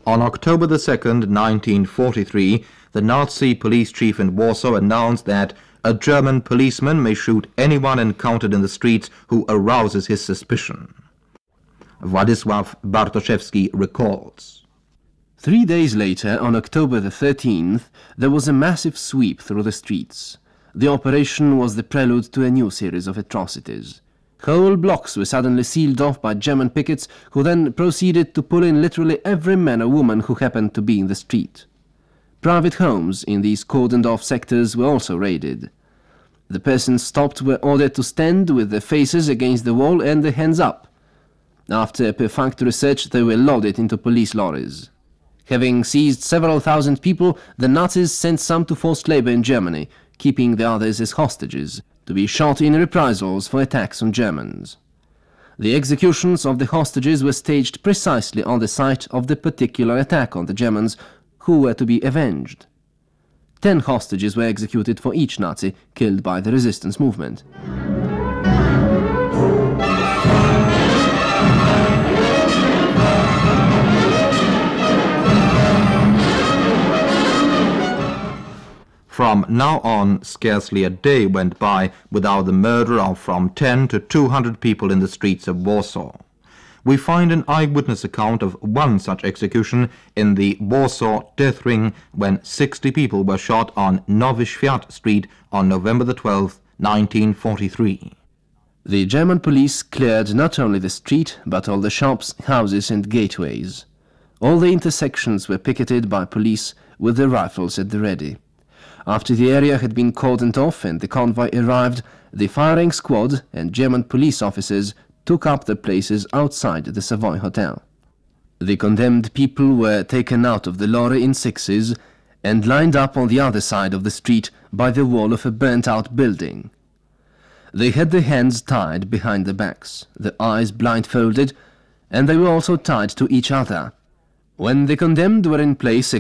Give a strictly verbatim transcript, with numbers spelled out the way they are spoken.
On October the second, nineteen forty-three, the Nazi police chief in Warsaw announced that a German policeman may shoot anyone encountered in the streets who arouses his suspicion. Władysław Bartoszewski recalls. Three days later, on October the thirteenth, there was a massive sweep through the streets. The operation was the prelude to a new series of atrocities. Whole blocks were suddenly sealed off by German pickets, who then proceeded to pull in literally every man or woman who happened to be in the street. Private homes in these cordoned-off sectors were also raided. The persons stopped were ordered to stand with their faces against the wall and their hands up. After a perfunctory search, they were loaded into police lorries. Having seized several thousand people, the Nazis sent some to forced labor in Germany, keeping the others as hostages, to be shot in reprisals for attacks on Germans. The executions of the hostages were staged precisely on the site of the particular attack on the Germans, who were to be avenged. Ten hostages were executed for each Nazi killed by the resistance movement. From now on, scarcely a day went by without the murder of from ten to two hundred people in the streets of Warsaw. We find an eyewitness account of one such execution in the Warsaw death ring when sixty people were shot on Nowy Świat Street on November the twelfth, nineteen forty-three. The German police cleared not only the street, but all the shops, houses and gateways. All the intersections were picketed by police with their rifles at the ready. After the area had been cordoned off and the convoy arrived, the firing squad and German police officers took up their places outside the Savoy Hotel. The condemned people were taken out of the lorry in sixes and lined up on the other side of the street by the wall of a burnt-out building. They had their hands tied behind their backs, their eyes blindfolded, and they were also tied to each other. When the condemned were in place